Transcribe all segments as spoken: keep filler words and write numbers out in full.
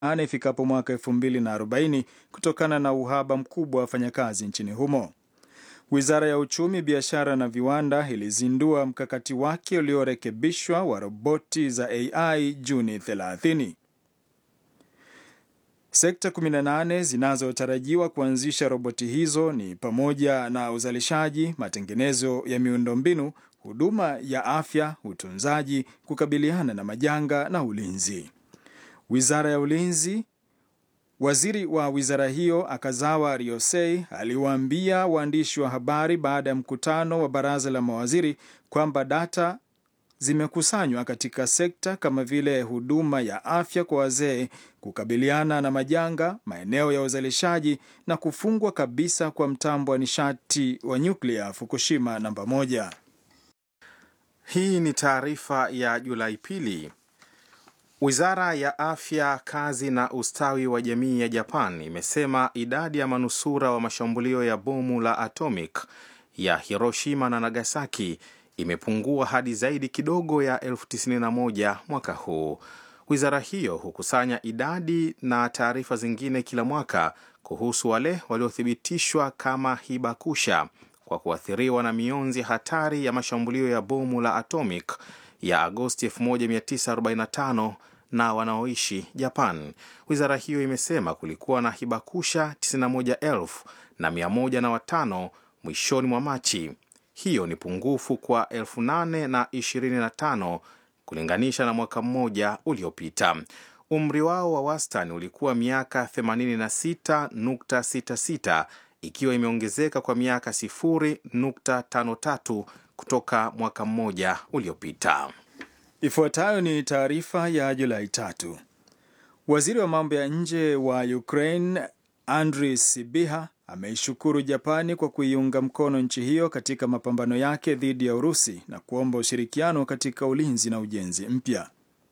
nane ifikapo mwaka elfu mbili na arobaini kutokana na uhaba mkubwa wa wafanyakazi nchini humo. Wizara ya Uchumi, Biashara na Viwanda ilizindua mkakati wake uliorekebishwa wa roboti za A I Juni thelathini. Sekta kumi na nane zinazotarajiwa kuanzisha roboti hizo ni pamoja na uzalishaji, matengenezo ya miundombinu, huduma ya afya, utunzaji, kukabiliana na majanga na ulinzi. Wizara ya Ulinzi, waziri wa wizara hiyo Akazawa Ryosei aliwaambia waandishi wa habari baada ya mkutano wa baraza la mawaziri kwamba data zimekusanywa katika sekta kama vile huduma ya afya kwa wazee, kukabiliana na majanga, maeneo ya uzalishaji na kufungwa kabisa kwa mtambo wa nishati wa nyuklia Fukushima namba moja. Hii ni taarifa ya Julai pili. Wizara ya Afya, Kazi na Ustawi wa Jamii ya Japan imesema idadi ya manusura wa mashambulio ya bomu la atomic ya Hiroshima na Nagasaki imepungua hadi zaidi kidogo ya elfu tisini na moja mwaka huu. Wizara hiyo hukusanya idadi na taarifa zingine kila mwaka kuhusu wale waliothibitishwa kama hibakusha kwa kuathiriwa na mionzi hatari ya mashambulio ya bomu la atomic ya Agosti elfu moja mia tisa arobaini na tano na wanaoishi Japan. Wizara hiyo imesema kulikuwa na hibakusha tisini na moja elfu na mia moja na watano mwishoni mwa Machi. Hiyo ni pungufu kwa elfu nane na ishirini na tano kulinganisha na mwaka mmoja uliopita. Umri wao wa wastani ulikuwa miaka themanini na sita nukta sita sita, ikiwa imeongezeka kwa miaka sifuri nukta tano tatu kutoka mwaka mmoja uliopita. Ifuatayo ni taarifa ya Julai tatu. Waziri wa mambo ya nje wa Ukraine Andriy Sybiha ameishukuru Japani kwa kuiunga mkono nchi hiyo katika mapambano yake dhidi ya Urusi na kuomba ushirikiano katika ulinzi na ujenzi mpya.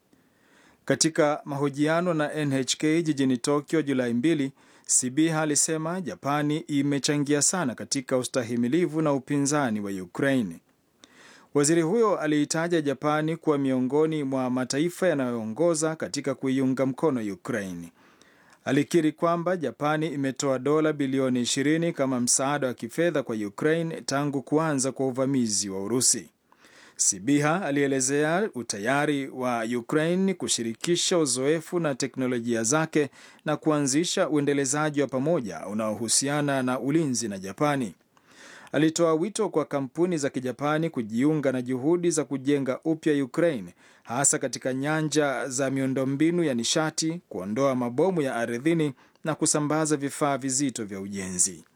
Katika mahojiano na N H K jijini Tokyo Julai mbili, Sybiha alisema Japani imechangia sana katika ustahimilivu na upinzani wa Ukraine. Waziri huyo aliitaja Japani kuwa miongoni mwa mataifa yanayoongoza katika kuiunga mkono Ukraine. Alikiri kwamba Japani imetoa dola bilioni ishirini kama msaada wa kifedha kwa Ukraine tangu kuanza kwa uvamizi wa Urusi. Sybiha alielezea utayari wa Ukraine kushirikisha uzoefu na teknolojia zake na kuanzisha uendelezaji wa pamoja unaohusiana na ulinzi na Japani. Alitoa wito kwa kampuni za Kijapani kujiunga na juhudi za kujenga upya Ukraine, hasa katika nyanja za miundombinu ya nishati, kuondoa mabomu ya ardhini na kusambaza vifaa vizito vya ujenzi.